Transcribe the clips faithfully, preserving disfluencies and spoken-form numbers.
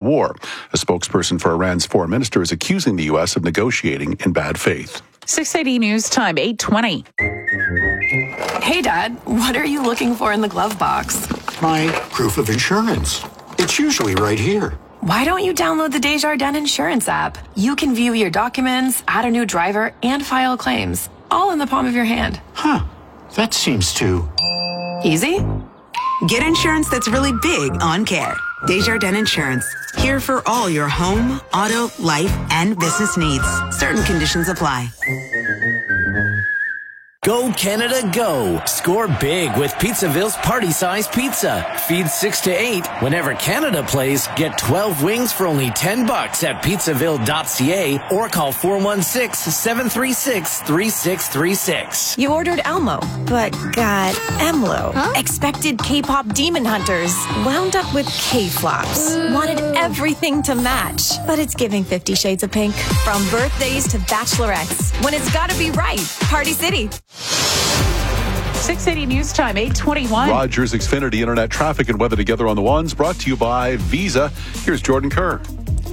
war. A spokesperson for Iran's foreign minister is accusing the U S of negotiating in bad faith. six eighty News Time, eight twenty. Hey, Dad, what are you looking for in the glove box? My proof of insurance. It's usually right here. Why don't you download the Desjardins Insurance app? You can view your documents, add a new driver, and file claims, all in the palm of your hand. Huh. That seems too... Easy? Get insurance that's really big on care. Desjardins Insurance. Here for all your home, auto, life, and business needs. Certain conditions apply. Go Canada, go! Score big with Pizzaville's party-sized pizza. Feed six to eight. Whenever Canada plays, get twelve wings for only ten bucks at pizzaville dot c a or call four one six, seven three six, three six three six. You ordered Elmo, but got Emlo. Huh? Expected K-pop demon hunters. Wound up with K-flops. Wanted everything to match, but it's giving Fifty Shades of Pink. From birthdays to bachelorettes, when it's gotta be right. Party City. six eighty News Time, eight twenty-one. Rogers Xfinity Internet traffic and weather together on the ones, brought to you by Visa. Here's Jordan Kerr.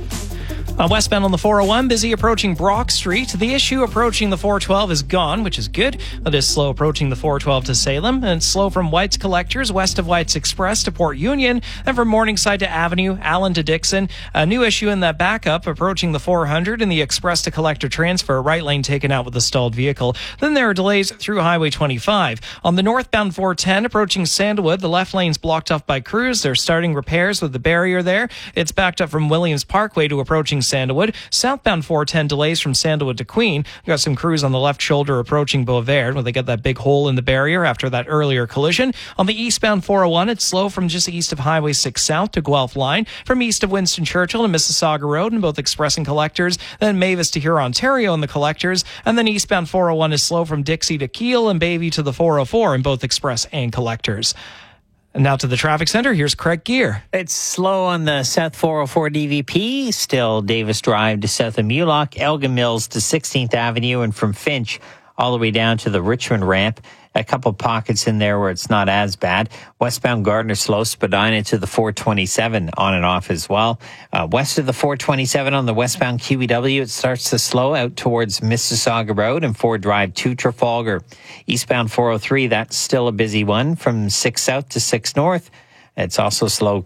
Uh, westbound on the four oh one, busy approaching Brock Street. The issue approaching the four twelve is gone, which is good. It is slow approaching the four twelve to Salem, and slow from White's Collectors, west of White's Express to Port Union, and from Morningside to Avenue, Allen to Dixon. A new issue in that backup approaching the four hundred and the Express to Collector transfer, right lane taken out with a stalled vehicle. Then there are delays through Highway twenty-five. On the northbound four ten, approaching Sandalwood, the left lane's blocked off by crews. They're starting repairs with the barrier there. It's backed up from Williams Parkway to approaching Sandalwood. Southbound four ten delays from Sandalwood to Queen. We've got some crews on the left shoulder approaching Beauvert where they get that big hole in the barrier after that earlier collision. On the eastbound four oh one, it's slow from just east of Highway six South to Guelph Line, from east of Winston Churchill to Mississauga Road in both Express and Collectors, then Mavis to Huron, Ontario in the Collectors, and then eastbound four oh one is slow from Dixie to Kiel and Bayview to the four oh four in both Express and Collectors. And now to the traffic center. Here's Craig Gear. It's slow on the South four oh four D V P. Still Davis Drive to south of Mulock, Elgin Mills to sixteenth Avenue, and from Finch all the way down to the Richmond ramp. A couple pockets in there where it's not as bad. Westbound Gardner slow, Spadina to the four twenty-seven on and off as well. Uh, west of the four twenty-seven on the westbound Q E W, it starts to slow out towards Mississauga Road and Ford Drive to Trafalgar. Eastbound four oh three, that's still a busy one from six South to six North. It's also slow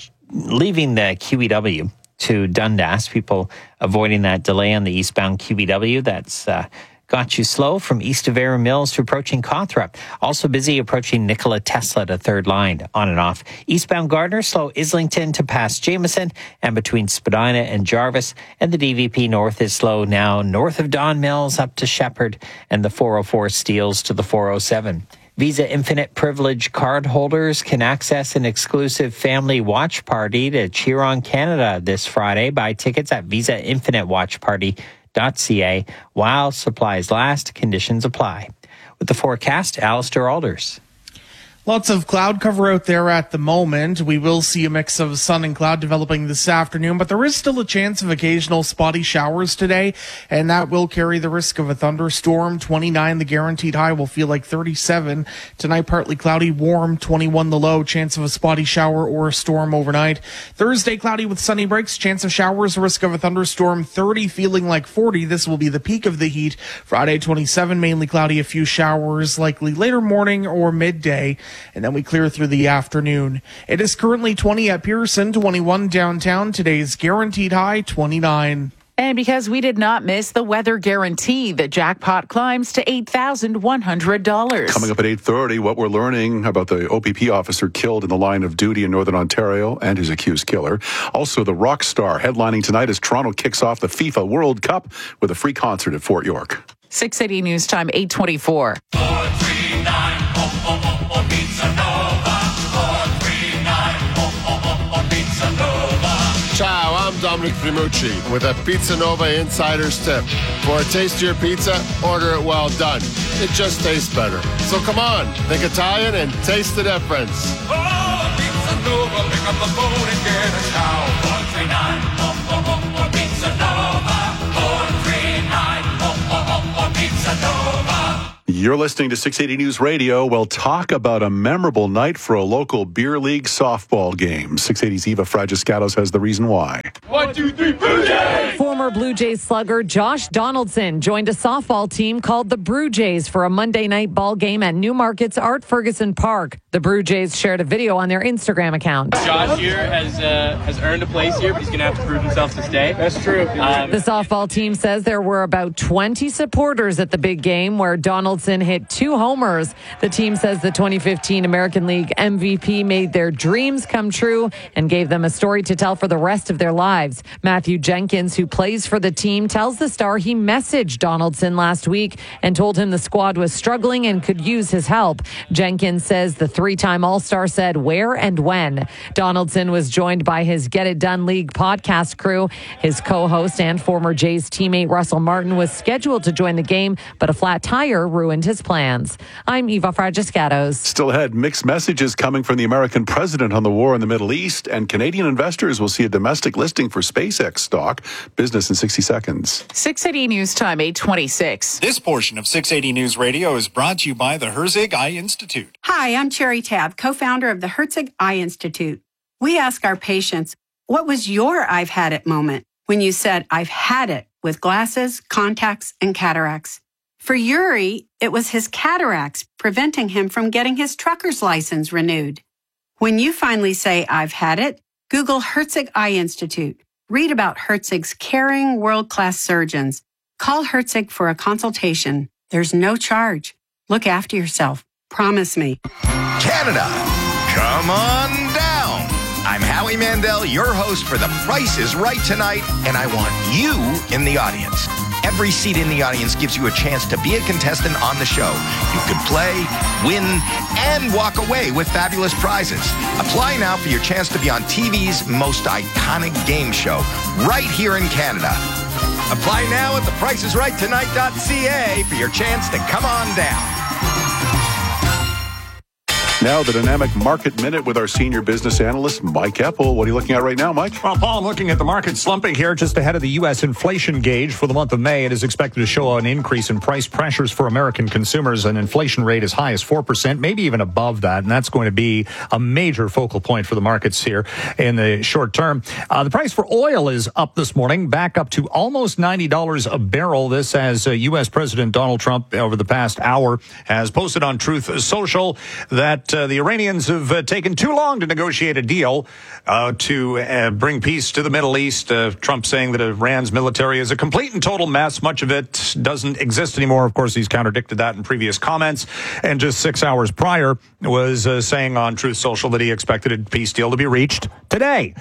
leaving the Q E W to Dundas. People avoiding that delay on the eastbound Q E W. That's uh, got you slow from east of Erin Mills to approaching Cawthra. Also busy approaching Nikola Tesla to third line on and off. Eastbound Gardner slow Islington to past Jameson and between Spadina and Jarvis. And the D V P North is slow now north of Don Mills up to Shepherd and the four oh four Steeles to the four oh seven. Visa Infinite Privilege card holders can access an exclusive family watch party to cheer on Canada this Friday. Buy tickets at visa infinite watch party dot c a while supplies last. Conditions apply. With the forecast, Alistair Alders. Lots of cloud cover out there at the moment. We will see a mix of sun and cloud developing this afternoon, but there is still a chance of occasional spotty showers today, and that will carry the risk of a thunderstorm. twenty-nine, the guaranteed high will feel like thirty-seven. Tonight, partly cloudy, warm, twenty-one the low, chance of a spotty shower or a storm overnight. Thursday, cloudy with sunny breaks, chance of showers, risk of a thunderstorm, thirty, feeling like forty. This will be the peak of the heat. Friday, twenty-seven, mainly cloudy, a few showers, likely later morning or midday. And then we clear through the afternoon. It is currently twenty at Pearson, twenty-one downtown. Today's guaranteed high, twenty-nine. And because we did not miss the weather guarantee, the jackpot climbs to eight thousand one hundred dollars. Coming up at eight thirty, what we're learning about the O P P officer killed in the line of duty in Northern Ontario and his accused killer. Also, the rock star headlining tonight as Toronto kicks off the FIFA World Cup with a free concert at Fort York. six eighty News Time, eight twenty-four. four three nine, oh, oh, oh, oh, Pizza Nova. four three nine, oh, oh, oh, oh, Pizza Nova. Ciao, I'm Dominic Primucci with a Pizza Nova Insider's Tip. For a tastier pizza, order it well done. It just tastes better. So come on, think Italian and taste the difference. Oh, Pizza Nova, pick up the phone and get a ciao. four three nine, oh, oh, oh, oh, Pizza Nova. four three nine, oh, oh, oh, oh, Pizza Nova. You're listening to six eighty News Radio. We'll talk about a memorable night for a local beer league softball game. six eighty's Eva Fragiscatos has the reason why. One, two, three, Blue Jays! Former Blue Jays slugger Josh Donaldson joined a softball team called the Brew Jays for a Monday night ball game at Newmarket's Art Ferguson Park. The Brew Jays shared a video on their Instagram account. Josh here has uh, has earned a place here, but he's going to have to prove himself to stay. That's true. Um, the softball team says there were about twenty supporters at the big game where Donaldson hit two homers. The team says the twenty fifteen American League M V P made their dreams come true and gave them a story to tell for the rest of their lives. Matthew Jenkins, who plays for the team, tells the Star he messaged Donaldson last week and told him the squad was struggling and could use his help. Jenkins says the three-time All-Star said where and when. Donaldson was joined by his Get It Done League podcast crew. His co-host and former Jays teammate Russell Martin was scheduled to join the game, but a flat tire ruined his plans. I'm Eva Fragiscatos. Still ahead, mixed messages coming from the American president on the war in the Middle East, and Canadian investors will see a domestic listing for SpaceX stock. Business in sixty seconds. six eighty News Time, eight twenty-six. This portion of six eighty News Radio is brought to you by the Herzig Eye Institute. Hi, I'm Cherry Tab, co-founder of the Herzig Eye Institute. We ask our patients, what was your I've had it moment when you said, I've had it with glasses, contacts, and cataracts? For Yuri, it was his cataracts preventing him from getting his trucker's license renewed. When you finally say, I've had it, Google Herzig Eye Institute. Read about Herzig's caring, world-class surgeons. Call Herzig for a consultation. There's no charge. Look after yourself. Promise me. Canada, come on down. I'm Howie Mandel, your host for The Price is Right tonight, and I want you in the audience. Every seat in the audience gives you a chance to be a contestant on the show. You could play, win, and walk away with fabulous prizes. Apply now for your chance to be on T V's most iconic game show, right here in Canada. Apply now at the price is right tonight dot c a for your chance to come on down. Now, the Dynamic Market Minute with our senior business analyst, Mike Eppel. What are you looking at right now, Mike? Well, Paul, I'm looking at the market slumping here just ahead of the U S inflation gauge for the month of May. It is expected to show an increase in price pressures for American consumers, an inflation rate as high as four percent, maybe even above that. And that's going to be a major focal point for the markets here in the short term. Uh, the price for oil is up this morning, back up to almost ninety dollars a barrel. This as uh, U S President Donald Trump over the past hour has posted on Truth Social that Uh, the Iranians have uh, taken too long to negotiate a deal uh, to uh, bring peace to the Middle East. Uh, Trump saying that Iran's military is a complete and total mess. Much of it doesn't exist anymore. Of course, he's contradicted that in previous comments. And just six hours prior was uh, saying on Truth Social that he expected a peace deal to be reached today.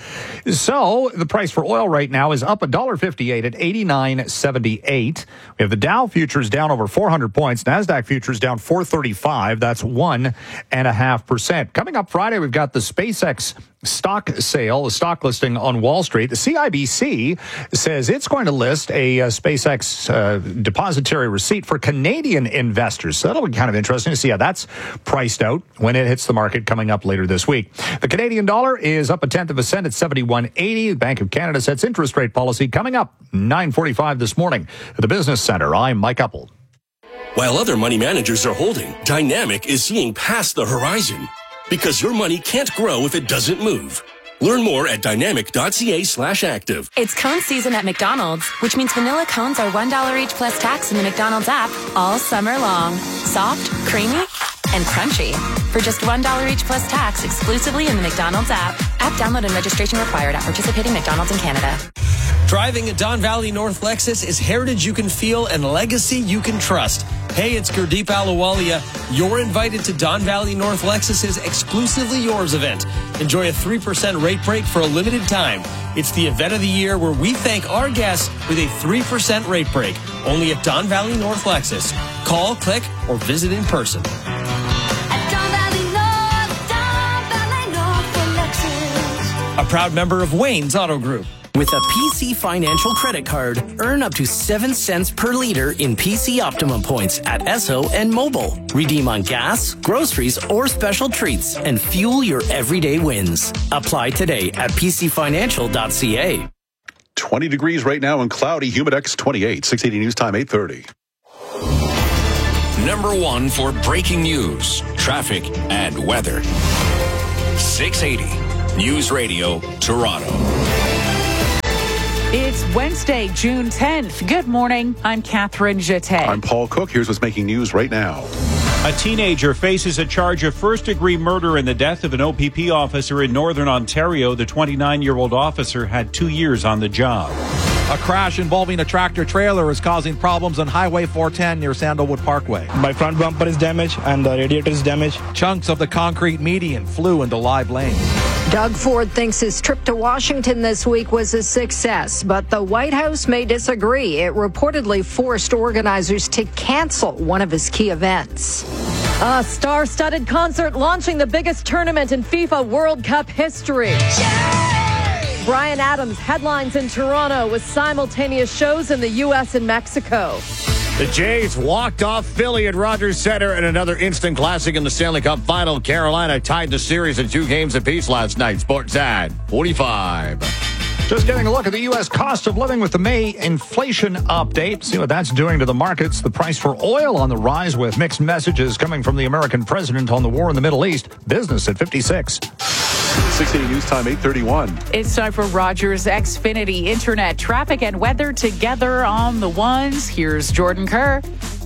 So the price for oil right now is up one dollar fifty-eight at eighty-nine seventy-eight. We have the Dow futures down over four hundred points. NASDAQ futures down four thirty-five. That's one and a half percent. Coming up Friday, we've got the SpaceX stock sale, a stock listing on Wall Street. The C I B C says it's going to list a uh, SpaceX uh, depository receipt for Canadian investors. So that'll be kind of interesting to see how that's priced out when it hits the market coming up later this week. The Canadian dollar is up a tenth of a cent at seventy-one eighty. The Bank of Canada sets interest rate policy coming up nine forty-five this morning at the Business Center. I'm Mike Eppel. While other money managers are holding, Dynamic is seeing past the horizon. Because your money can't grow if it doesn't move. Learn more at dynamic.ca slash active. It's cone season at McDonald's, which means vanilla cones are one dollar each plus tax in the McDonald's app all summer long. Soft, creamy, and crunchy. For just one dollar each plus tax exclusively in the McDonald's app. App download and registration required at participating McDonald's in Canada. Driving a Don Valley North Lexus is heritage you can feel and legacy you can trust. Hey, it's Gurdeep Ahluwalia. You're invited to Don Valley North Lexus's Exclusively Yours event. Enjoy a three percent rate break for a limited time. It's the event of the year where we thank our guests with a three percent rate break. Only at Don Valley North Lexus. Call, click, or visit in person. A proud member of Wayne's Auto Group. With a P C Financial credit card, earn up to seven cents per liter in P C Optimum points at Esso and Mobile. Redeem on gas, groceries, or special treats and fuel your everyday wins. Apply today at p c financial dot c a. twenty degrees right now and cloudy, Humidex twenty-eight. six eighty News Time, eight thirty. number one for breaking news, traffic, and weather. six eighty News Radio, Toronto. It's Wednesday, June tenth. Good morning. I'm Catherine Jeté. I'm Paul Cook. Here's what's making news right now. A teenager faces a charge of first-degree murder in the death of an O P P officer in Northern Ontario. The twenty-nine-year-old officer had two years on the job. A crash involving a tractor-trailer is causing problems on Highway four ten near Sandalwood Parkway. My front bumper is damaged and the radiator is damaged. Chunks of the concrete median flew into live lanes. Doug Ford thinks his trip to Washington this week was a success, but the White House may disagree. It reportedly forced organizers to cancel one of his key events. A star-studded concert launching the biggest tournament in FIFA World Cup history. Bryan Adams headlines in Toronto with simultaneous shows in the U S and Mexico. The Jays walked off Philly at Rogers Center in another instant classic in the Stanley Cup Final. Carolina tied the series at two games apiece last night. Sportsnet forty-five. Just getting a look at the U S cost of living with the May inflation update. See what that's doing to the markets. The price for oil on the rise with mixed messages coming from the American president on the war in the Middle East. Business at fifty-six. six eighty News Time, eight thirty-one. It's time for Rogers Xfinity Internet traffic and weather together on the ones. Here's Jordan Kerr.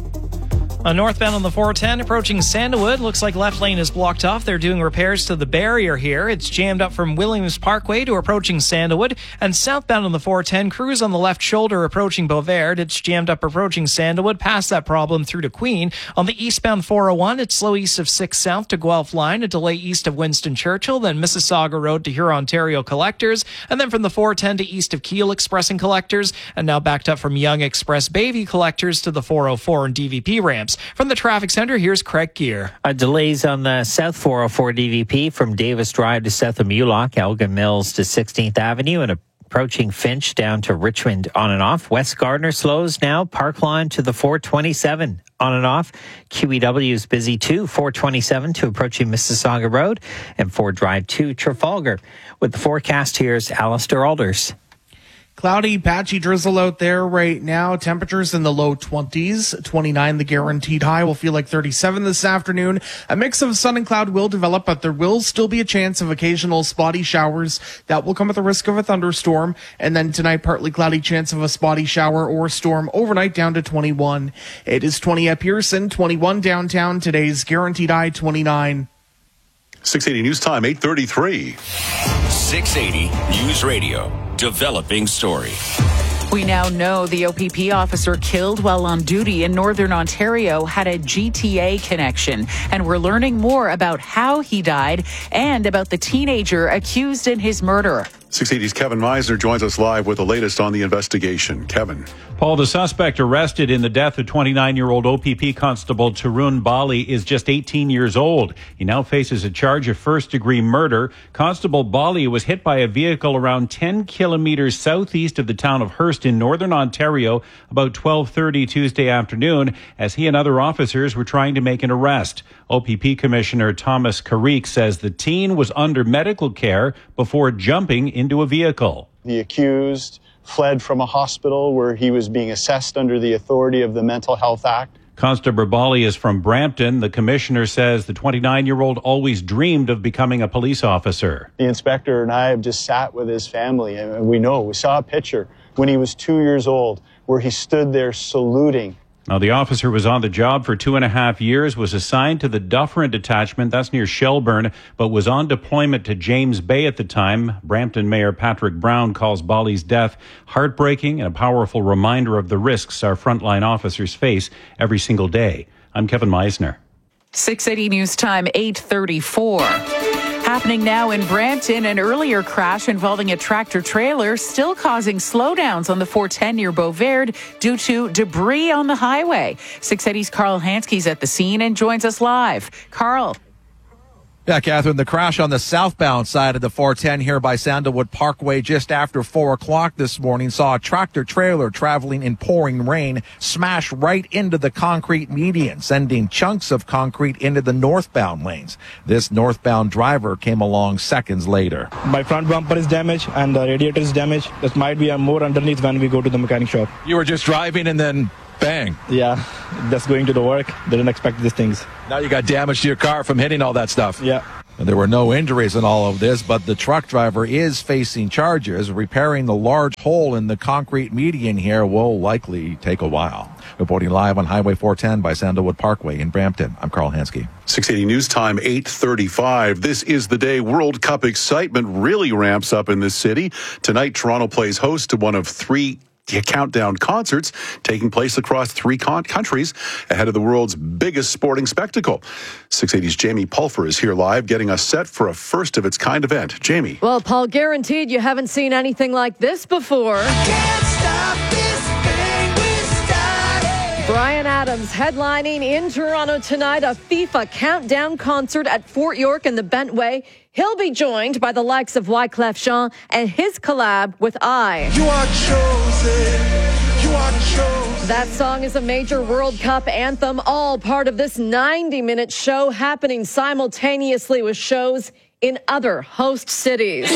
Uh, northbound on the four ten, approaching Sandalwood. Looks like left lane is blocked off. They're doing repairs to the barrier here. It's jammed up from Williams Parkway to approaching Sandalwood. And southbound on the four ten, crews on the left shoulder approaching Beauvert. It's jammed up approaching Sandalwood, past that problem through to Queen. On the eastbound four oh one, it's slow east of six South to Guelph Line, a delay east of Winston Churchill, then Mississauga Road to Huron-Ontario Collectors, and then from the four ten to east of Keele Express and Collectors, and now backed up from Young Express Bayview Collectors to the four oh four and D V P ramps. From the traffic center, here's Craig Gear. Uh, delays on the South four oh four D V P from Davis Drive to south of Mulock, Elgin Mills to sixteenth Avenue, and approaching Finch down to Richmond on and off. West Gardner slows now. Parkline to the four twenty-seven on and off. Q E W is busy too. four twenty-seven to approaching Mississauga Road, and Ford Drive to Trafalgar. With the forecast, here's Alistair Alders. Cloudy, patchy drizzle out there right now. Temperatures in the low twenties. twenty-nine, the guaranteed high. Will feel like thirty-seven this afternoon. A mix of sun and cloud will develop, but there will still be a chance of occasional spotty showers. That will come with the risk of a thunderstorm. And then tonight, partly cloudy, chance of a spotty shower or storm overnight down to twenty-one. It is twenty at Pearson, twenty-one downtown. Today's guaranteed high, twenty-nine. six eighty News Time, eight thirty-three. six eighty News Radio. Developing story. We now know the O P P officer killed while on duty in Northern Ontario had a G T A connection. And we're learning more about how he died and about the teenager accused in his murder. six eighty's Kevin Meisner joins us live with the latest on the investigation. Kevin. Paul, the suspect arrested in the death of twenty-nine-year-old O P P Constable Tarun Bali is just eighteen years old. He now faces a charge of first-degree murder. Constable Bali was hit by a vehicle around ten kilometers southeast of the town of Hearst in Northern Ontario about twelve thirty Tuesday afternoon as he and other officers were trying to make an arrest. O P P Commissioner Thomas Carrick says the teen was under medical care before jumping into a vehicle. The accused fled from a hospital where he was being assessed under the authority of the Mental Health Act. Constable Bali is from Brampton. The commissioner says the twenty-nine-year-old always dreamed of becoming a police officer. The inspector and I have just sat with his family, and we know, we saw a picture when he was two years old where he stood there saluting. Now, the officer was on the job for two and a half years, was assigned to the Dufferin detachment, that's near Shelburne, but was on deployment to James Bay at the time. Brampton Mayor Patrick Brown calls Bali's death heartbreaking and a powerful reminder of the risks our frontline officers face every single day. I'm Kevin Meisner. six eighty News Time, eight thirty-four. Happening now in Brampton, an earlier crash involving a tractor-trailer still causing slowdowns on the four ten near Beauvert due to debris on the highway. six eighty's Carl Hanske's at the scene and joins us live. Carl. Yeah, Catherine, the crash on the southbound side of the four ten here by Sandalwood Parkway just after four o'clock this morning saw a tractor-trailer traveling in pouring rain smash right into the concrete median, sending chunks of concrete into the northbound lanes. This northbound driver came along seconds later. My front bumper is damaged and the radiator is damaged. There might be a more underneath when we go to the mechanic shop. You were just driving and then Bang. Yeah, just going to the work. Didn't expect these things. Now you got damage to your car from hitting all that stuff. Yeah. And there were no injuries in all of this, but the truck driver is facing charges. Repairing the large hole in the concrete median here will likely take a while. Reporting live on Highway four ten by Sandalwood Parkway in Brampton, I'm Carl Hansky. six eighty News Time, eight thirty-five. This is the day World Cup excitement really ramps up in this city. Tonight, Toronto plays host to one of three countdown concerts taking place across three con- countries ahead of the world's biggest sporting spectacle. six eighty's Jamie Pulfer is here live getting us set for a first-of-its-kind event. Jamie. Well, Paul, guaranteed you haven't seen anything like this before. Can't stop this thing we started. Bryan Adams headlining in Toronto tonight, a FIFA countdown concert at Fort York in the Bentway. He'll be joined by the likes of Wyclef Jean and his collab with I. You are chosen. You are chosen. That song is a major World Cup anthem, all part of this ninety-minute show happening simultaneously with shows in other host cities.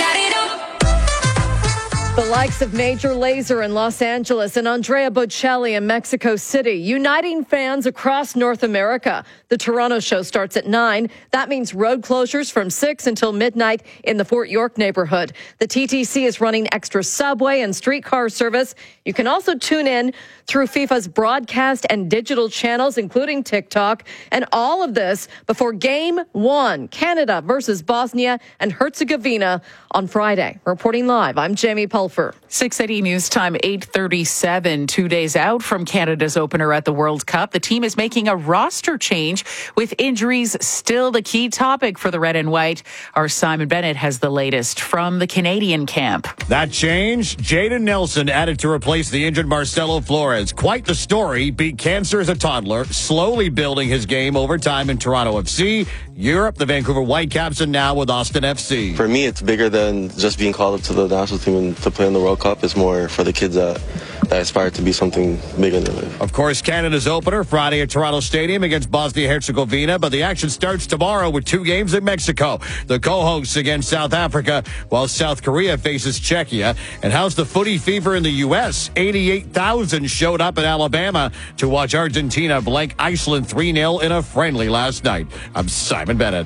The likes of Major Lazer in Los Angeles and Andrea Bocelli in Mexico City, uniting fans across North America. The Toronto show starts at nine. That means road closures from six until midnight in the Fort York neighborhood. The T T C is running extra subway and streetcar service. You can also tune in through FIFA's broadcast and digital channels, including TikTok. And all of this before game one, Canada versus Bosnia and Herzegovina on Friday. Reporting live, I'm Jamie Pulfer. six eighty News Time, eight thirty-seven. Two days out from Canada's opener at the World Cup, the team is making a roster change with injuries still the key topic for the red and white. Our Simon Bennett has the latest from the Canadian camp. That change, Jaden Nelson added to replace the injured Marcelo Flores. Quite the story. Beat cancer as a toddler, slowly building his game over time in Toronto F C, Europe, the Vancouver Whitecaps, and now with Austin F C. For me, it's bigger than just being called up to the national team and to play in the World Cup. It's more for the kids that, that aspire to be something big in their life. Of course, Canada's opener Friday at Toronto Stadium against Bosnia-Herzegovina, but the action starts tomorrow with two games in Mexico. The co-hosts against South Africa, while South Korea faces Czechia. And how's the footy fever in the U S? eighty-eight thousand showed up in Alabama to watch Argentina blank Iceland three nil in a friendly last night. I'm Simon Bennett.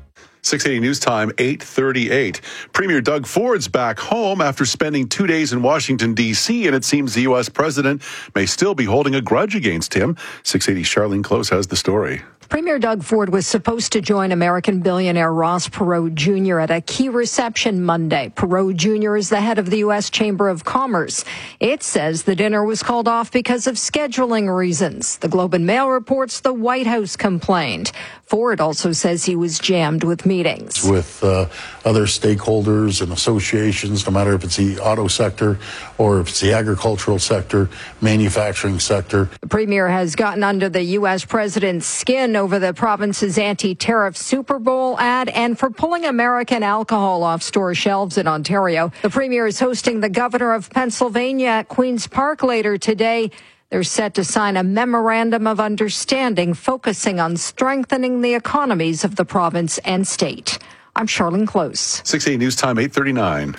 six eighty News Time, eight thirty-eight. Premier Doug Ford's back home after spending two days in Washington, D C, and it seems the U S president may still be holding a grudge against him. six eighty Charlene Close has the story. Premier Doug Ford was supposed to join American billionaire Ross Perot Junior at a key reception Monday. Perot Junior is the head of the U S Chamber of Commerce. It says the dinner was called off because of scheduling reasons. The Globe and Mail reports the White House complained. Ford also says he was jammed with meetings. With uh, other stakeholders and associations, no matter if it's the auto sector or if it's the agricultural sector, manufacturing sector. The premier has gotten under the U S president's skin over the province's anti-tariff Super Bowl ad and for pulling American alcohol off store shelves in Ontario. The premier is hosting the governor of Pennsylvania at Queen's Park later today. They're set to sign a memorandum of understanding focusing on strengthening the economies of the province and state. I'm Charlene Close. six eighty News Time, eight thirty-nine.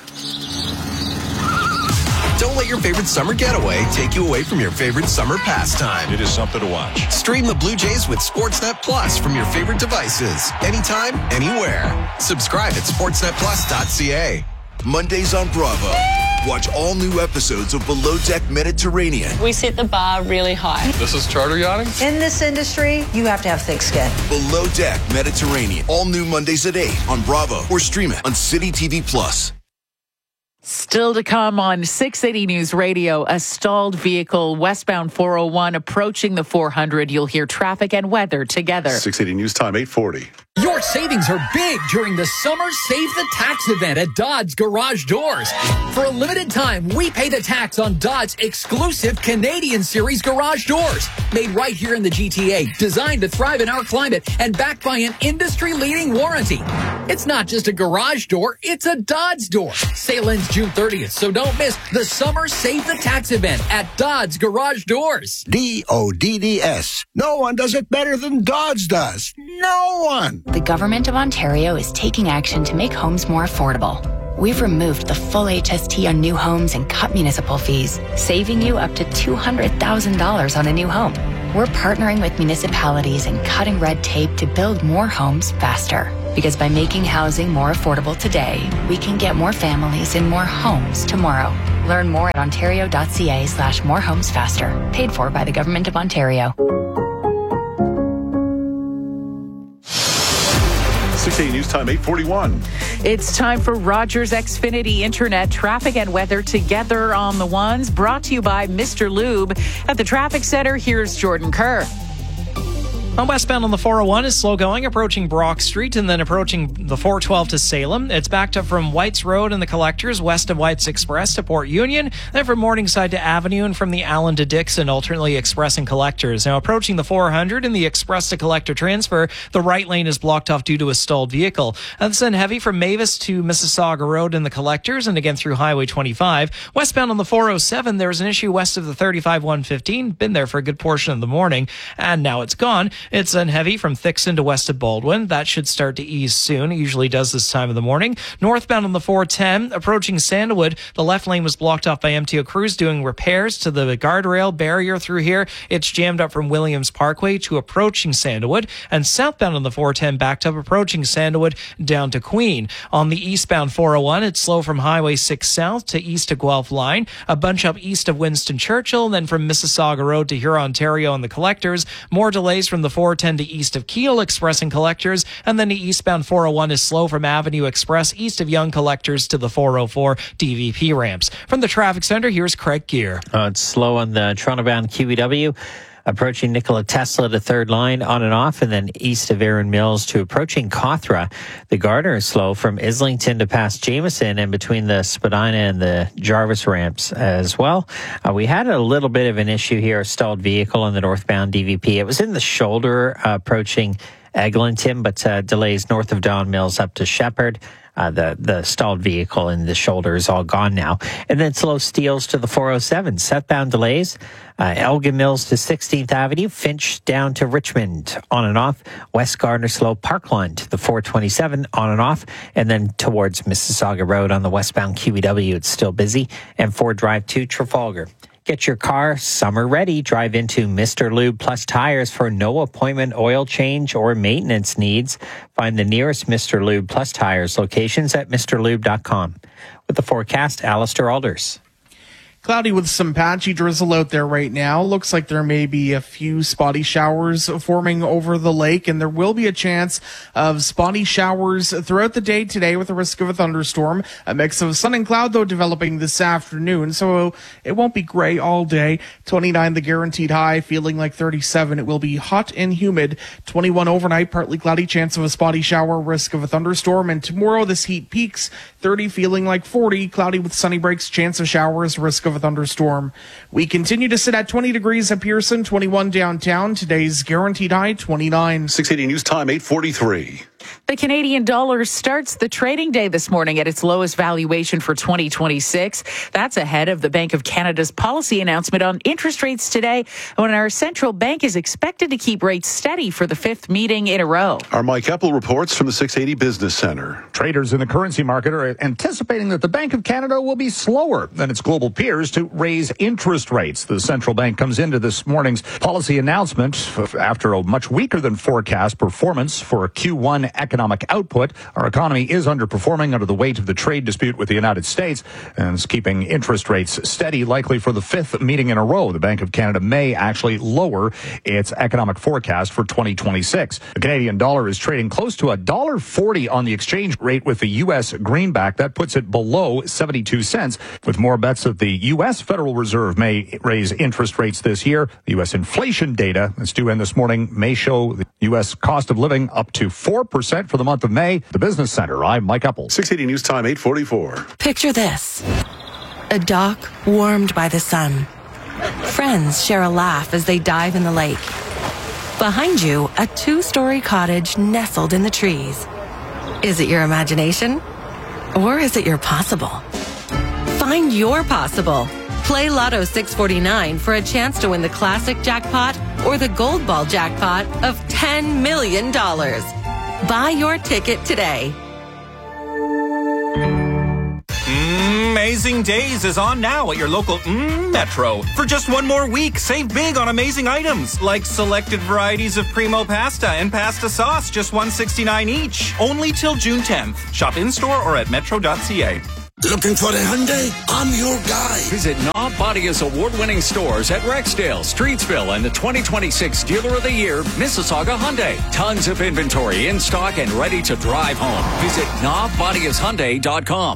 Don't let your favorite summer getaway take you away from your favorite summer pastime. It is something to watch. Stream the Blue Jays with Sportsnet Plus from your favorite devices. Anytime, anywhere. Subscribe at sportsnet plus dot c a. Mondays on Bravo. Watch all new episodes of Below Deck Mediterranean. We set the bar really high. This is charter yachting? In this industry, you have to have thick skin. Below Deck Mediterranean. All new Mondays at eight on Bravo or stream it on City T V Plus. Still to come on six eighty News Radio, a stalled vehicle westbound four oh one approaching the four hundred. You'll hear traffic and weather together. six eighty News Time, eight forty. Your savings are big during the Summer Save the Tax event at Dodds Garage Doors. For a limited time, we pay the tax on Dodds' exclusive Canadian Series garage doors. Made right here in the G T A, designed to thrive in our climate, and backed by an industry-leading warranty. It's not just a garage door, it's a Dodds door. Sale ends June thirtieth, so don't miss the Summer Save the Tax event at Dodds Garage Doors. D O D D S. No one does it better than Dodds does. No one. The Government of Ontario is taking action to make homes more affordable. we've removed the full H S T on new homes and cut municipal fees, saving you up to two hundred thousand dollars on a new home. We're partnering with municipalities and cutting red tape to build more homes faster. Because by making housing more affordable today, we can get more families in more homes tomorrow. Learn more at ontario.ca slash more homes faster. Paid for by the Government of Ontario. six eighty News Time, eight forty-one. It's time for Rogers Xfinity Internet traffic and weather together on the ones. Brought to you by Mister Lube. At the traffic center, here's Jordan Kerr. On westbound on the four oh one is slow going, approaching Brock Street and then approaching the four twelve to Salem. It's backed up from White's Road and the Collectors, west of White's Express to Port Union, then from Morningside to Avenue and from the Allen to Dixon, alternately Express and Collectors. Now approaching the four hundred and the Express to Collector transfer, the right lane is blocked off due to a stalled vehicle. And then heavy from Mavis to Mississauga Road and the Collectors and again through Highway twenty-five. Westbound on the four oh seven, there's an issue west of the thirty-five one fifteen, been there for a good portion of the morning, and now it's gone. It's unheavy from Thixon to west of Baldwin. That should start to ease soon. It usually does this time of the morning. Northbound on the four ten, approaching Sandalwood, the left lane was blocked off by M T O Cruise doing repairs to the guardrail barrier through here. It's jammed up from Williams Parkway to approaching Sandalwood. And southbound on the four ten, backed up approaching Sandalwood down to Queen. On the eastbound four oh one, it's slow from Highway six south to east to Guelph line. A bunch up east of Winston Churchill, and then from Mississauga Road to Huron, Ontario and the Collectors. More delays from the four ten to east of Kiel Express and Collectors, and then the eastbound four oh one is slow from Avenue Express east of Young Collectors to the four oh four D V P ramps. From the traffic center, here's Craig Gear. Uh, it's slow on the Toronto-bound Q E W. Approaching Nikola Tesla to third line on and off, and then east of Erin Mills to approaching Cawthra. The Gardner is slow from Islington to past Jameson and between the Spadina and the Jarvis ramps as well. Uh, we had a little bit of an issue here, a stalled vehicle on the northbound D V P. It was in the shoulder uh, approaching Eglinton, but uh, delays north of Don Mills up to Shepherd. Uh, the, the stalled vehicle in the shoulder is all gone now. And then slow steals to the four oh seven. Southbound delays. Uh, Elgin Mills to sixteenth Avenue. Finch down to Richmond on and off. West Gardner slow Parkland to the four twenty-seven on and off. And then towards Mississauga Road on the westbound Q E W, it's still busy. And Ford Drive to Trafalgar. Get your car summer ready. Drive into Mister Lube Plus Tires for no appointment oil change or maintenance needs. Find the nearest Mister Lube Plus Tires locations at Mr Lube dot com. With the forecast, Alistair Alders. Cloudy with some patchy drizzle out there right now. Looks like there may be a few spotty showers forming over the lake, and there will be a chance of spotty showers throughout the day today with a risk of a thunderstorm. A mix of sun and cloud, though, developing this afternoon, so it won't be gray all day. twenty-nine the guaranteed high, feeling like thirty-seven. It will be hot and humid. twenty-one overnight, partly cloudy, chance of a spotty shower, risk of a thunderstorm. And tomorrow this heat peaks, thirty, feeling like forty. Cloudy with sunny breaks, chance of showers, risk of a thunderstorm. We continue to sit at twenty degrees at Pearson, twenty-one downtown. Today's guaranteed high, twenty-nine. six eighty News Time, eight forty-three. The Canadian dollar starts the trading day this morning at its lowest valuation for twenty twenty-six. That's ahead of the Bank of Canada's policy announcement on interest rates today, when our central bank is expected to keep rates steady for the fifth meeting in a row. Our Mike Eppel reports from the six eighty Business Center. Traders in the currency market are anticipating that the Bank of Canada will be slower than its global peers to raise interest rates. The central bank comes into this morning's policy announcement after a much weaker than forecast performance for Q one economic output. Our economy is underperforming under the weight of the trade dispute with the United States and is keeping interest rates steady, likely for the fifth meeting in a row. The Bank of Canada may actually lower its economic forecast for twenty twenty-six. The Canadian dollar is trading close to one dollar forty on the exchange rate with the U S greenback. That puts it below seventy-two cents, with more bets that the U S Federal Reserve may raise interest rates this year. The U S inflation data that's due in this morning may show the U S cost of living up to four percent for the month of May. The Business Center, I'm Mike Eppel. six eighty News Time, eight forty-four. Picture this. A dock warmed by the sun. Friends share a laugh as they dive in the lake. Behind you, a two-story cottage nestled in the trees. Is it your imagination? Or is it your possible? Find your possible. Play Lotto six forty-nine for a chance to win the classic jackpot or the gold ball jackpot of ten million dollars. Buy your ticket today. Amazing Days is on now at your local mm, Metro. For just one more week, save big on amazing items like selected varieties of Primo pasta and pasta sauce, just one dollar sixty-nine each. Only till June tenth. Shop in-store or at metro dot c a. Looking for a Hyundai? I'm your guy. Visit Knob Bodia's award-winning stores at Rexdale, Streetsville, and the twenty twenty-six Dealer of the Year, Mississauga Hyundai. Tons of inventory in stock and ready to drive home. Visit knob bodias hyundai dot com.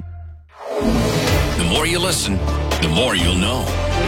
The more you listen, the more you'll know.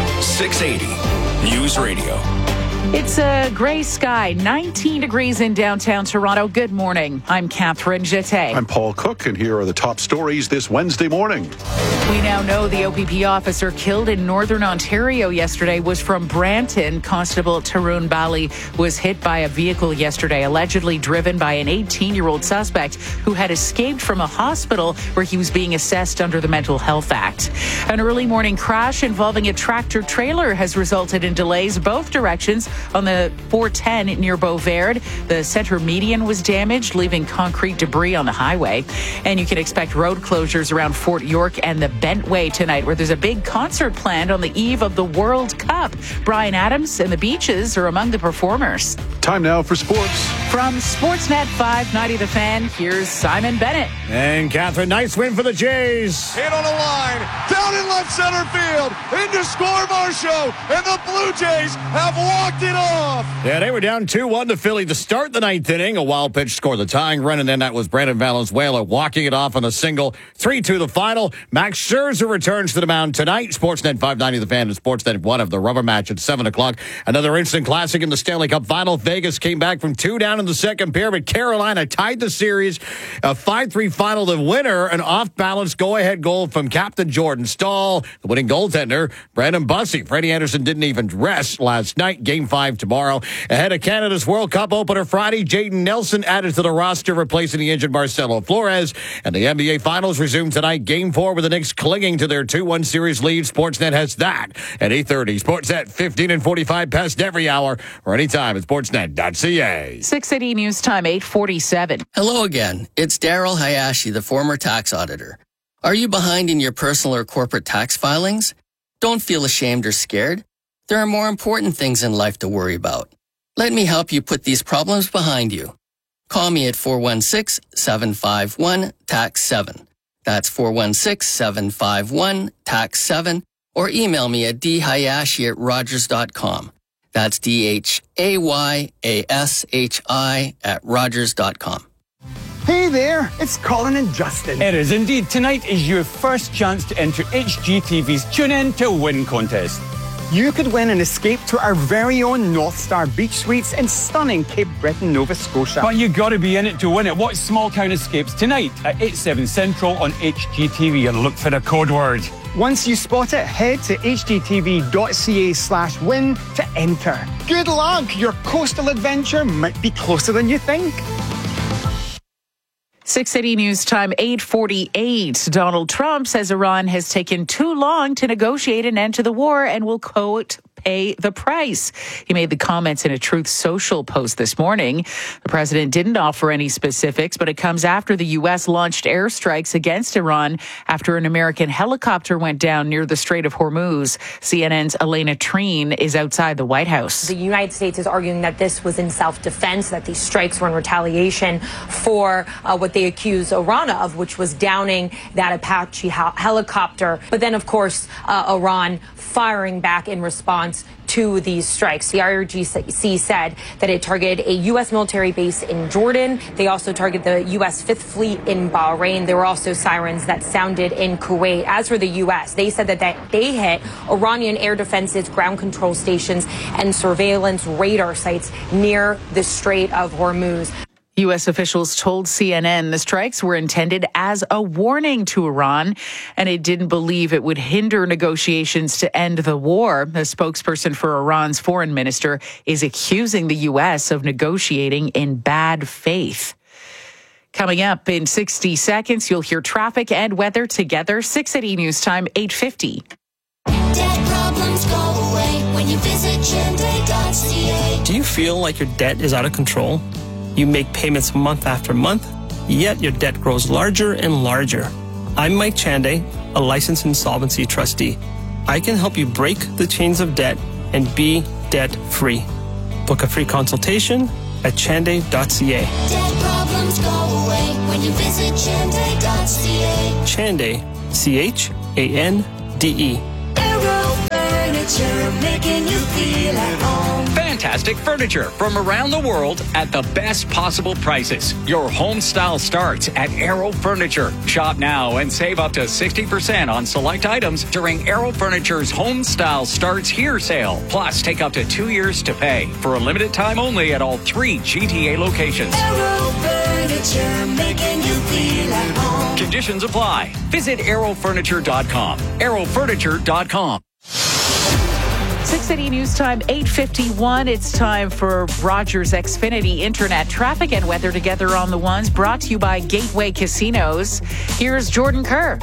six eighty News Radio. It's a gray sky, nineteen degrees in downtown Toronto. Good morning. I'm Catherine Jeté. I'm Paul Cook, and here are the top stories this Wednesday morning. We now know the O P P officer killed in Northern Ontario yesterday was from Brampton. Constable Tarun Bali was hit by a vehicle yesterday, allegedly driven by an eighteen-year-old suspect who had escaped from a hospital where he was being assessed under the Mental Health Act. An early morning crash involving a tractor-trailer has resulted in delays both directions on the four ten near Beauverde. The center median was damaged, leaving concrete debris on the highway. And you can expect road closures around Fort York and the Bentway tonight, where there's a big concert planned on the eve of the World Cup. Bryan Adams and the Beaches are among the performers. Time now for sports. From Sportsnet five ninety The Fan, here's Simon Bennett. And Catherine, nice win for the Jays. Hit on a line, down in left center field, into score Marshall, and the Blue Jays have walked it off. Yeah, they were down two one to Philly to start the ninth inning. A wild pitch scored the tying run, and then that was Brandon Valenzuela walking it off on a single. three two the final. Max Scherzer returns to the mound tonight. Sportsnet five ninety The Fan and Sportsnet one of the rubber match at seven o'clock. Another instant classic in the Stanley Cup final. Vegas came back from two down in the second period, but Carolina tied the series. A five three final. The winner, an off-balance go-ahead goal from Captain Jordan Stahl. The winning goaltender, Brandon Bussey. Freddie Anderson didn't even rest last night. Game five tomorrow. Ahead of Canada's World Cup opener Friday, Jaden Nelson added to the roster, replacing the injured Marcelo Flores. And the N B A Finals resume tonight. Game four with the Knicks clinging to their two one series lead. Sportsnet has that at eight thirty. Sportsnet fifteen and forty-five past every hour or anytime at sportsnet dot c a. six eighty News Time, eight forty-seven. Hello again. It's Daryl Hayashi, the former tax auditor. Are you behind in your personal or corporate tax filings? Don't feel ashamed or scared. There are more important things in life to worry about. Let me help you put these problems behind you. Call me at four one six, seven five one, T A X seven. That's four one six, seven five one, T A X seven. Or email me at d hayashi at rogers dot com. That's D H A Y A S H I at rogers dot com. Hey there, it's Colin and Justin. It is indeed. Tonight is your first chance to enter H G T V's Tune In to Win contest. You could win an escape to our very own North Star Beach Suites in stunning Cape Breton, Nova Scotia. But you got to be in it to win it. Watch Small Town Escapes tonight at eight, seven Central on H G T V and look for the code word. Once you spot it, head to h g t v dot c a slash win to enter. Good luck! Your coastal adventure might be closer than you think. six eighty News Time, eight forty-eight. Donald Trump says Iran has taken too long to negotiate an end to the war and will, quote, pay the price. He made the comments in a Truth Social post this morning. The president didn't offer any specifics, but it comes after the U S launched airstrikes against Iran after an American helicopter went down near the Strait of Hormuz. C N N's Elena Treen is outside the White House. The United States is arguing that this was in self-defense, that these strikes were in retaliation for uh, what they accused Iran of, which was downing that Apache hel- helicopter. But then, of course, uh, Iran firing back in response to these strikes. The I R G C said that it targeted a U S military base in Jordan. They also targeted the U S Fifth Fleet in Bahrain. There were also sirens that sounded in Kuwait. As for the U S, they said that, that they hit Iranian air defenses, ground control stations, and surveillance radar sites near the Strait of Hormuz. U S officials told C N N the strikes were intended as a warning to Iran, and it didn't believe it would hinder negotiations to end the war. The spokesperson for Iran's foreign minister is accusing the U S of negotiating in bad faith. Coming up in sixty seconds, you'll hear traffic and weather together. six eighty News Time, eight fifty. Debt problems go away when you visit Hyundai dot c a. Do you feel like your debt is out of control? You make payments month after month, yet your debt grows larger and larger. I'm Mike Chanday. a licensed insolvency trustee. I can help you break the chains of debt and be debt-free. Book a free consultation at chanday dot c a. Debt problems go away when you visit chanday dot c a. Chanday, C H A N D E. Arrow Furniture, making you feel at home. Fantastic furniture from around the world at the best possible prices. Your home style starts at Arrow Furniture. Shop now and save up to sixty percent on select items during Arrow Furniture's Home Style Starts Here sale. Plus, take up to two years to pay for a limited time only at all three G T A locations. Arrow Furniture, making you feel at home. Conditions apply. Visit arrow furniture dot com. arrow furniture dot com. six thirty News Time, eight fifty-one. It's time for Rogers Xfinity Internet Traffic and Weather Together on the Ones, brought to you by Gateway Casinos. Here's Jordan Kerr.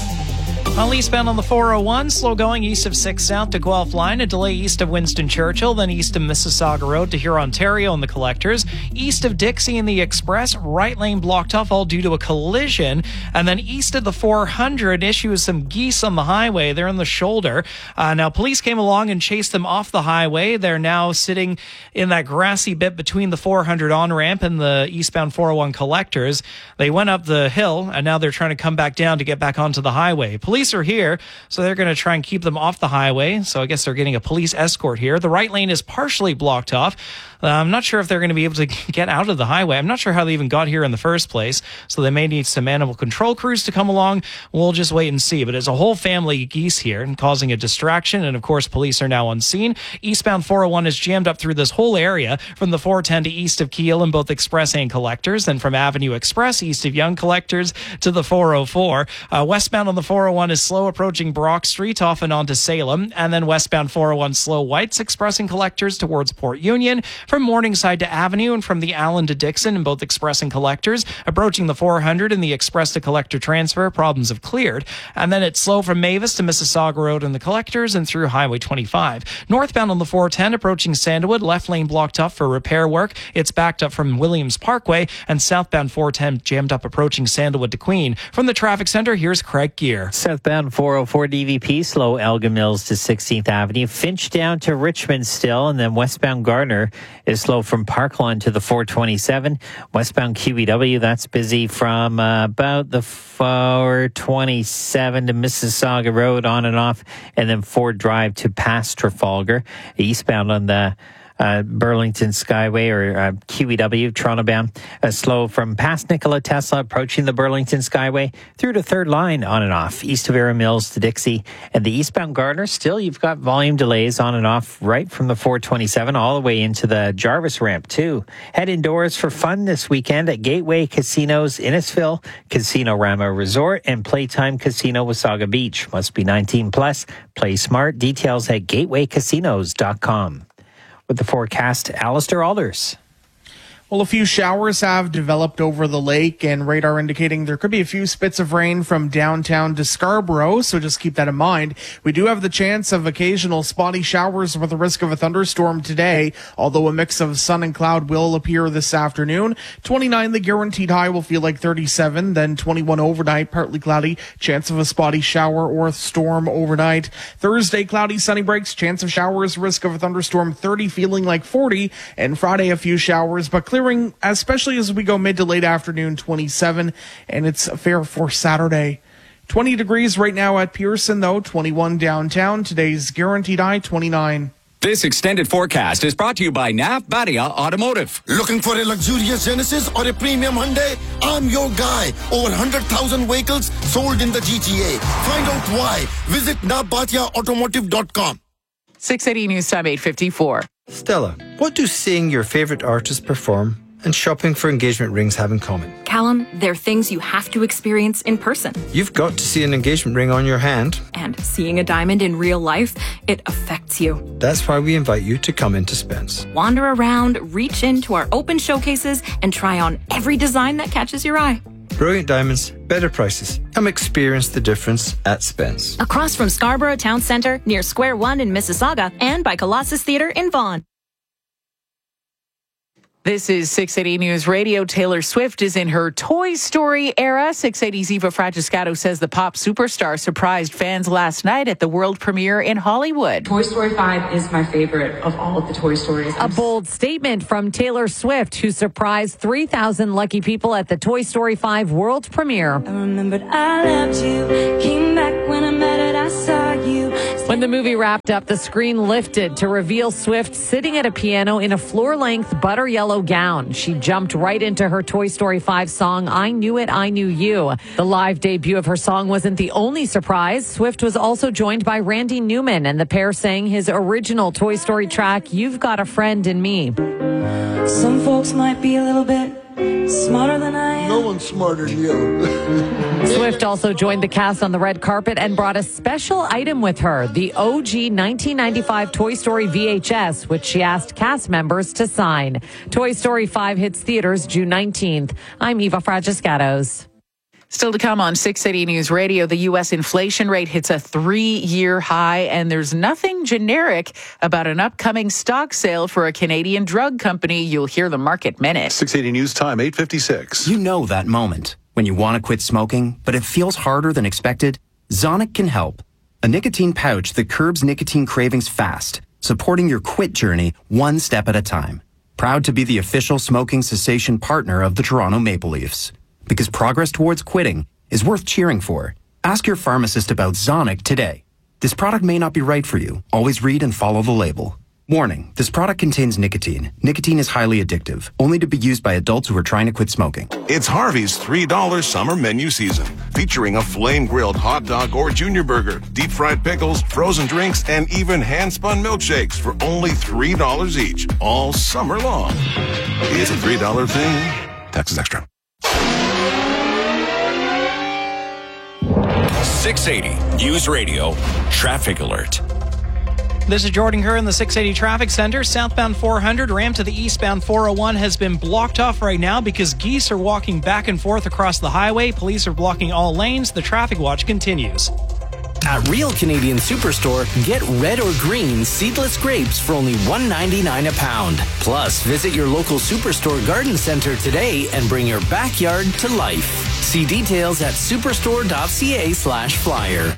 On eastbound on the four oh one, slow going east of six South to Guelph Line, a delay east of Winston Churchill, then east of Mississauga Road to Huron, Ontario and the Collectors, east of Dixie and the Express, right lane blocked off, all due to a collision, and then east of the four hundred, issue with some geese on the highway. They're in the shoulder. Uh, now, police came along and chased them off the highway. They're now sitting in that grassy bit between the four hundred on-ramp and the eastbound four oh one Collectors. They went up the hill, and now they're trying to come back down to get back onto the highway. Police are here, so they're going to try and keep them off the highway. So I guess they're getting a police escort here. The right lane is partially blocked off. Uh, I'm not sure if they're going to be able to get out of the highway. I'm not sure how they even got here in the first place. So they may need some animal control crews to come along. We'll just wait and see. But it's a whole family of geese here and causing a distraction. And of course, police are now on scene. Eastbound four oh one is jammed up through this whole area from the four ten to east of Kiel in both Express and Collectors. Then from Avenue Express east of Young Collectors to the four oh four. Uh, westbound on the four oh one is slow approaching Brock Street off and onto Salem. And then westbound four oh one slow Whites Express and Collectors towards Port Union. From Morningside to Avenue and from the Allen to Dixon in both Express and Collectors. Approaching the four hundred and the Express to Collector transfer, problems have cleared. And then it's slow from Mavis to Mississauga Road and the Collectors and through Highway twenty-five. Northbound on the four ten approaching Sandalwood, left lane blocked up for repair work. It's backed up from Williams Parkway, and southbound four ten jammed up approaching Sandalwood to Queen. From the traffic center, here's Craig Gear. Southbound four oh four D V P, slow Elgin Mills to sixteenth Avenue. Finch down to Richmond still, and then westbound Gardner is slow from Parklawn to the four twenty-seven. Westbound Q E W, that's busy from uh, about the four twenty-seven to Mississauga Road on and off, and then Ford Drive to past Trafalgar. Eastbound on the Uh, Burlington Skyway or uh, Q E W, Toronto bound, uh, slow from past Nikola Tesla approaching the Burlington Skyway through to third line on and off, east of Erin Mills to Dixie. And the eastbound Gardner, still you've got volume delays on and off right from the four twenty-seven all the way into the Jarvis ramp too. Head indoors for fun this weekend at Gateway Casinos Innisfil, Casino Rama Resort, and Playtime Casino Wasaga Beach. Must be nineteen plus. Play smart. Details at gateway casinos dot com. With the forecast, Alistair Alders. Well, a few showers have developed over the lake, and radar indicating there could be a few spits of rain from downtown to Scarborough, so just keep that in mind. We do have the chance of occasional spotty showers with a risk of a thunderstorm today, although a mix of sun and cloud will appear this afternoon. twenty-nine, the guaranteed high will feel like thirty-seven, then twenty-one overnight, partly cloudy, chance of a spotty shower or storm overnight. Thursday, cloudy, sunny breaks, chance of showers, risk of a thunderstorm thirty, feeling like forty, and Friday, a few showers, but clear especially as we go mid to late afternoon, twenty-seven, and it's fair for Saturday. twenty degrees right now at Pearson, though, twenty-one downtown. Today's guaranteed high, twenty-nine. This extended forecast is brought to you by Nav Badia Automotive. Looking for a luxurious Genesis or a premium Hyundai? I'm your guy. Over one hundred thousand vehicles sold in the G T A. Find out why. Visit nav badia automotive dot com. six eighty News Time, eight fifty-four. Stella, what do seeing your favorite artist perform and shopping for engagement rings have in common? Callum, they're things you have to experience in person. You've got to see an engagement ring on your hand. And seeing a diamond in real life, it affects you. That's why we invite you to come into Spence. Wander around, reach into our open showcases, and try on every design that catches your eye. Brilliant diamonds, better prices. Come experience the difference at Spence. Across from Scarborough Town Centre, near Square One in Mississauga, and by Colossus Theatre in Vaughan. This is six eighty News Radio. Taylor Swift is in her Toy Story era. six eighty's Eva Fragiscato says the pop superstar surprised fans last night at the world premiere in Hollywood. Toy Story five is my favorite of all of the Toy Stories. A bold statement from Taylor Swift, who surprised three thousand lucky people at the Toy Story five world premiere. I remembered I loved you, came back when I met it, I saw you. When the movie wrapped up, the screen lifted to reveal Swift sitting at a piano in a floor-length butter yellow gown. She jumped right into her Toy Story five song, I Knew It, I Knew You. The live debut of her song wasn't the only surprise. Swift was also joined by Randy Newman, and the pair sang his original Toy Story track, You've Got a Friend in Me. Some folks might be a little bit smarter than I am. No one's smarter than you. Swift also joined the cast on the red carpet and brought a special item with her, the O G nineteen ninety-five Toy Story V H S, which she asked cast members to sign. Toy Story five hits theaters June nineteenth. I'm Eva Fragiscatos. Still to come on six eighty News Radio, the U S inflation rate hits a three-year high, and there's nothing generic about an upcoming stock sale for a Canadian drug company. You'll hear the Market Minute. six eighty News Time, eight fifty-six. You know that moment when you want to quit smoking, but it feels harder than expected? Zonic can help. A nicotine pouch that curbs nicotine cravings fast, supporting your quit journey one step at a time. Proud to be the official smoking cessation partner of the Toronto Maple Leafs. Because progress towards quitting is worth cheering for. Ask your pharmacist about Zonic today. This product may not be right for you. Always read and follow the label. Warning, this product contains nicotine. Nicotine is highly addictive, only to be used by adults who are trying to quit smoking. It's Harvey's three dollar summer menu season, featuring a flame-grilled hot dog or junior burger, deep-fried pickles, frozen drinks, and even hand-spun milkshakes for only three dollars each, all summer long. It's a three dollar thing. Taxes extra. six eighty News Radio Traffic Alert. This is Jordan Kerr in the six eighty Traffic Center. Southbound four hundred ramp to the eastbound four oh one has been blocked off right now because geese are walking back and forth across the highway. Police are blocking all lanes. The traffic watch continues. At Real Canadian Superstore, get red or green seedless grapes for only one ninety-nine a pound. Plus, visit your local Superstore garden center today and bring your backyard to life. See details at superstore.ca slash flyer.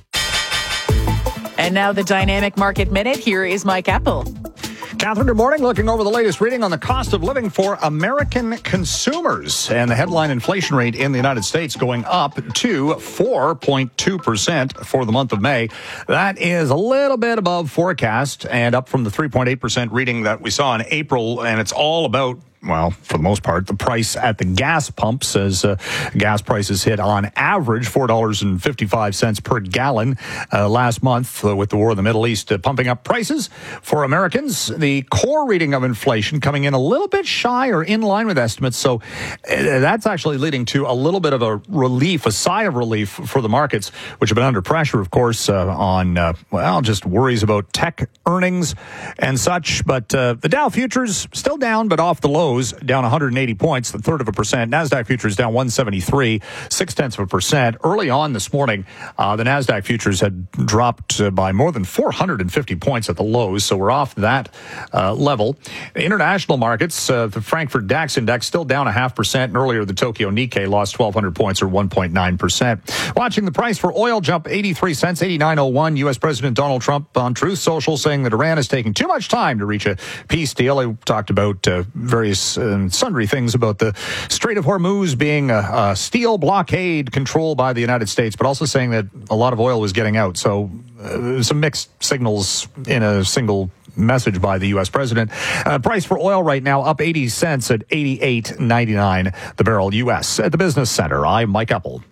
And now the Dynamic Market Minute. Here is Mike Apple. Catherine, good morning. Looking over the latest reading on the cost of living for American consumers. And the headline inflation rate in the United States going up to four point two percent for the month of May. That is a little bit above forecast and up from the three point eight percent reading that we saw in April. And it's all about, well, for the most part, the price at the gas pumps, as uh, gas prices hit on average four dollars and fifty-five cents per gallon uh, last month uh, with the war in the Middle East uh, pumping up prices for Americans. The core reading of inflation coming in a little bit shy or in line with estimates. So uh, that's actually leading to a little bit of a relief, a sigh of relief for the markets, which have been under pressure, of course, uh, on, uh, well, just worries about tech earnings and such. But uh, the Dow futures still down, but off the low. Down one hundred eighty points, the third of a percent. NASDAQ futures down one seventy-three, six tenths of a percent. Early on this morning, uh, the NASDAQ futures had dropped uh, by more than four hundred fifty points at the lows, so we're off that uh, level. International markets, uh, the Frankfurt DAX index still down a half percent, and earlier the Tokyo Nikkei lost twelve hundred points or one point nine percent. Watching the price for oil jump eighty-three cents, eighty-nine oh one. U S President Donald Trump on Truth Social saying that Iran is taking too much time to reach a peace deal. He talked about uh, various and sundry things about the Strait of Hormuz being a, a steel blockade controlled by the United States, but also saying that a lot of oil was getting out. So uh, some mixed signals in a single message by the U S president. Uh, price for oil right now up eighty cents at eighty-eight ninety-nine the barrel U S. At the Business Center, I'm Mike Apple.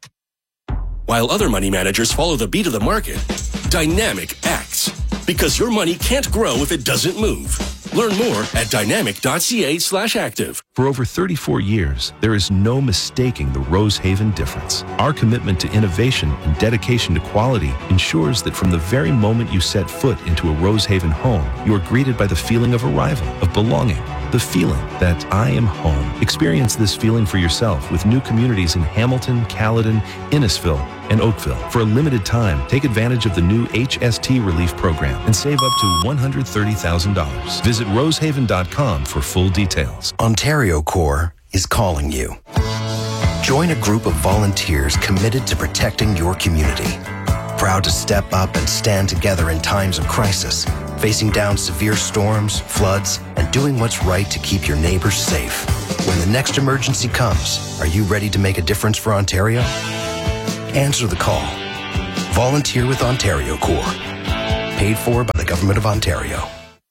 While other money managers follow the beat of the market, Dynamic acts. Because your money can't grow if it doesn't move. Learn more at dynamic.ca slash active. For over thirty-four years, there is no mistaking the Rosehaven difference. Our commitment to innovation and dedication to quality ensures that from the very moment you set foot into a Rosehaven home, you are greeted by the feeling of arrival, of belonging. The feeling that I am home. Experience this feeling for yourself with new communities in Hamilton, Caledon, Innisfil, and Oakville. For a limited time, take advantage of the new H S T Relief Program and save up to one hundred thirty thousand dollars. Visit rosehaven dot com for full details. Ontario Corps is calling you. Join a group of volunteers committed to protecting your community. Proud to step up and stand together in times of crisis, facing down severe storms, floods, and doing what's right to keep your neighbors safe. When the next emergency comes, are you ready to make a difference for Ontario? Answer the call. Volunteer with Ontario Corps. Paid for by the Government of Ontario.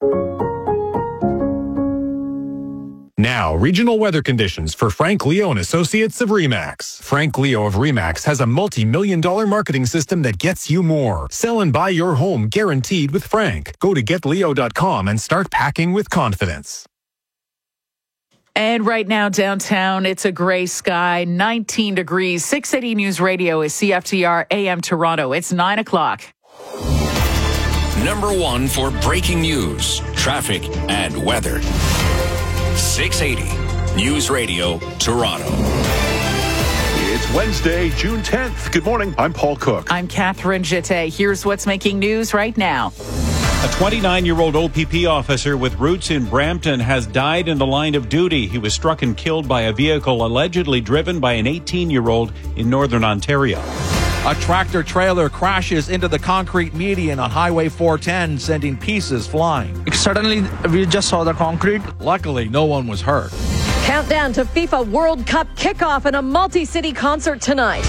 Now, regional weather conditions for Frank Leo and Associates of RE/MAX. Frank Leo of RE/MAX has a multi-million dollar marketing system that gets you more. Sell and buy your home guaranteed with Frank. Go to get leo dot com and start packing with confidence. And right now downtown, it's a gray sky, nineteen degrees. six eighty News Radio is C F T R A M Toronto. It's nine o'clock. Number one for breaking news, traffic, and weather. six eighty News Radio, Toronto. It's Wednesday, June tenth. Good morning. I'm Paul Cook. I'm Catherine Jette. Here's what's making news right now. A twenty-nine-year-old O P P officer with roots in Brampton has died in the line of duty. He was struck and killed by a vehicle allegedly driven by an eighteen-year-old in Northern Ontario. A tractor-trailer crashes into the concrete median on Highway four ten, sending pieces flying. Suddenly, we just saw the concrete. Luckily, no one was hurt. Countdown to FIFA World Cup kickoff and a multi-city concert tonight.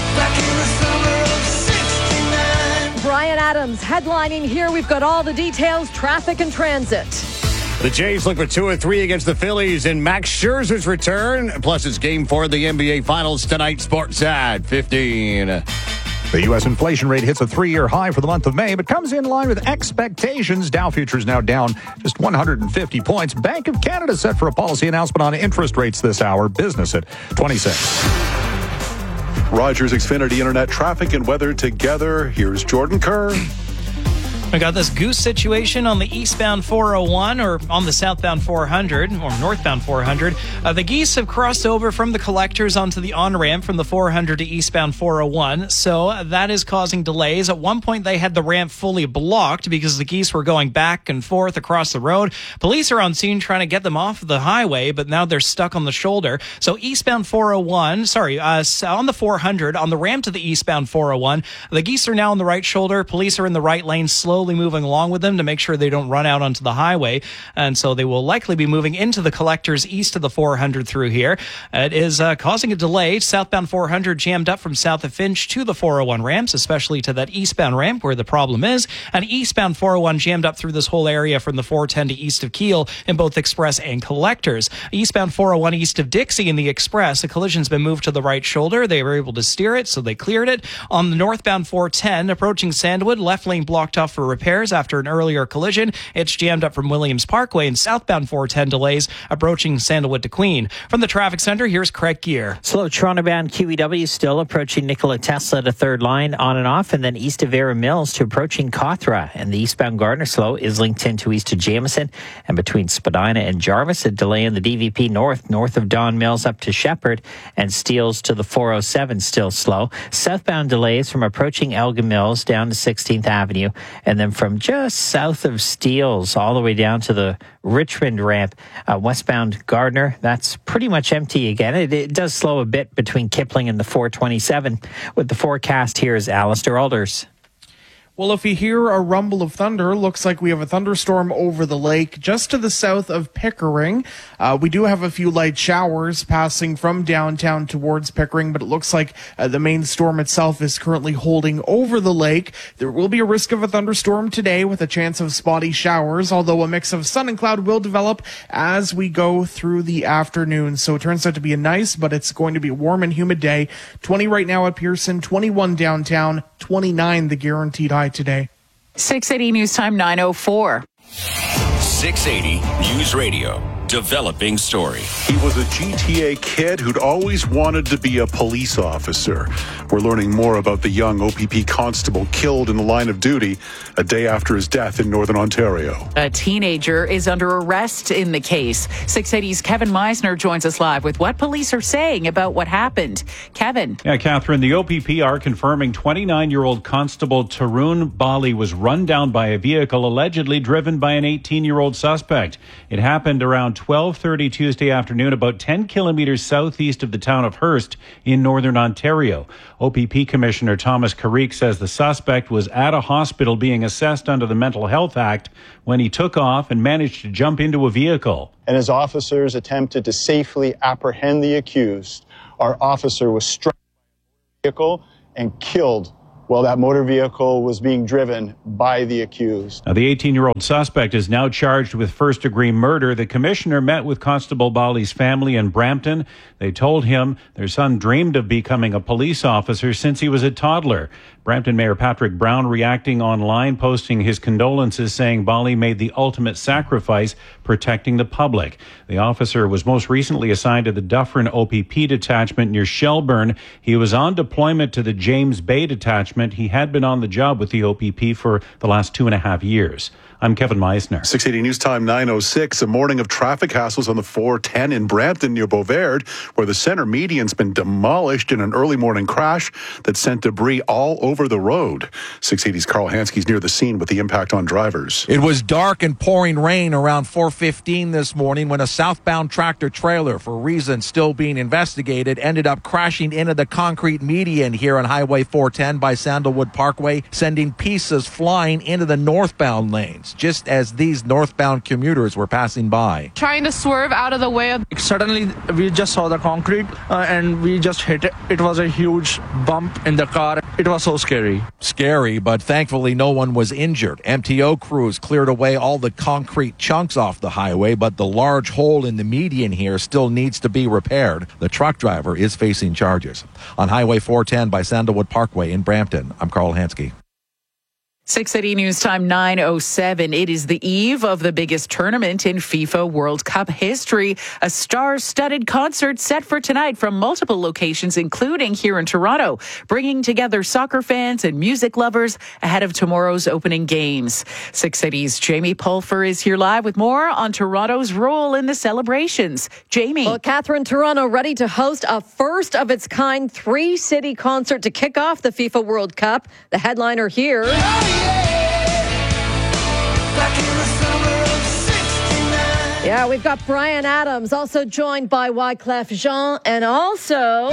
Brian Adams headlining here. We've got all the details, traffic and transit. The Jays look for two or three against the Phillies in Max Scherzer's return. Plus, it's game four of the N B A Finals tonight. Sports at fifteen. The U S inflation rate hits a three-year high for the month of May, but comes in line with expectations. Dow futures now down just one hundred fifty points. Bank of Canada set for a policy announcement on interest rates this hour. Business at twenty-six. Rogers Xfinity Internet traffic and weather together. Here's Jordan Kerr. We got this goose situation on the eastbound four oh one or on the southbound four hundred or northbound four hundred. Uh, the geese have crossed over from the collectors onto the on-ramp from the four hundred to eastbound four oh one. So that is causing delays. At one point, they had the ramp fully blocked because the geese were going back and forth across the road. Police are on scene trying to get them off the highway, but now they're stuck on the shoulder. So eastbound four oh one, sorry, uh, on the four hundred, on the ramp to the eastbound four oh one, the geese are now on the right shoulder. Police are in the right lane, slowly moving along with them to make sure they don't run out onto the highway. And so they will likely be moving into the collectors east of the four hundred through here. It is uh, causing a delay. Southbound four hundred jammed up from south of Finch to the four oh one ramps, especially to that eastbound ramp where the problem is. And eastbound four oh one jammed up through this whole area from the four ten to east of Keele in both express and collectors. Eastbound four oh one east of Dixie in the express, a collision's been moved to the right shoulder. They were able to steer it, so they cleared it. On the northbound four ten, approaching Sandwood, left lane blocked off for repairs after an earlier collision. It's jammed up from Williams Parkway, and southbound four ten delays approaching Sandalwood to Queen. From the traffic center, here's Craig Gear. Slow Toronto-bound Q E W still approaching Nikola Tesla to third line on and off, and then east of Erin Mills to approaching Cawthra. And the eastbound Gardner slow is Islington to east of Jameson, and between Spadina and Jarvis, a delay in the D V P north, north of Don Mills up to Shepherd, and Steeles to the four oh seven still slow. Southbound delays from approaching Elgin Mills down to sixteenth Avenue, and then from just south of Steeles all the way down to the Richmond ramp, uh, westbound Gardner, that's pretty much empty again. It, it does slow a bit between Kipling and the four twenty-seven. With the forecast, here is Alistair Alders. Well, if you hear a rumble of thunder, looks like we have a thunderstorm over the lake just to the south of Pickering. Uh, we do have a few light showers passing from downtown towards Pickering, but it looks like uh, the main storm itself is currently holding over the lake. There will be a risk of a thunderstorm today with a chance of spotty showers, although a mix of sun and cloud will develop as we go through the afternoon. So it turns out to be a nice, but it's going to be a warm and humid day. twenty right now at Pearson, twenty-one downtown, twenty-nine the guaranteed high today. six eighty News Time nine oh four. six eighty News Radio, developing story. He was a G T A kid who'd always wanted to be a police officer. We're learning more about the young O P P constable killed in the line of duty a day after his death in Northern Ontario. A teenager is under arrest in the case. six eighty's Kevin Meisner joins us live with what police are saying about what happened. Kevin. Yeah, Catherine, the O P P are confirming twenty-nine-year-old Constable Tarun Bali was run down by a vehicle allegedly driven by an eighteen-year-old suspect. It happened around twelve thirty Tuesday afternoon, about ten kilometers southeast of the town of Hearst in Northern Ontario. O P P Commissioner Thomas Carrique says the suspect was at a hospital being assessed under the Mental Health Act when he took off and managed to jump into a vehicle. And as officers attempted to safely apprehend the accused, our officer was struck by a vehicle and killed while that motor vehicle was being driven by the accused. Now, the eighteen-year-old suspect is now charged with first-degree murder. The commissioner met with Constable Bali's family in Brampton. They told him their son dreamed of becoming a police officer since he was a toddler. Brampton Mayor Patrick Brown reacting online, posting his condolences, saying Bali made the ultimate sacrifice protecting the public. The officer was most recently assigned to the Dufferin O P P detachment near Shelburne. He was on deployment to the James Bay detachment. He had been on the job with the O P P for the last two and a half years. I'm Kevin Meisner. six eighty News Time nine oh six. A morning of traffic hassles on the four ten in Brampton near Beauvert, where the center median's been demolished in an early morning crash that sent debris all over the road. six eighty's Carl Hansky's near the scene with the impact on drivers. It was dark and pouring rain around four fifteen this morning when a southbound tractor trailer, for reasons still being investigated, ended up crashing into the concrete median here on Highway four ten by Sandalwood Parkway, sending pieces flying into the northbound lanes just as these northbound commuters were passing by. Trying to swerve out of the way. Suddenly, we just saw the concrete uh, and we just hit it. It was a huge bump in the car. It was so scary. Scary, but thankfully no one was injured. M T O crews cleared away all the concrete chunks off the highway, but the large hole in the median here still needs to be repaired. The truck driver is facing charges. On Highway four ten by Sandalwood Parkway in Brampton, I'm Carl Hansky. six eighty News Time nine oh seven. It is the eve of the biggest tournament in FIFA World Cup history. A star-studded concert set for tonight from multiple locations, including here in Toronto, bringing together soccer fans and music lovers ahead of tomorrow's opening games. six eighty's Jamie Pulfer is here live with more on Toronto's role in the celebrations. Jamie. Well, Catherine, Toronto ready to host a first-of-its-kind three-city concert to kick off the FIFA World Cup. The headliner here... Yeah, we've got Bryan Adams, also joined by Wyclef Jean, and also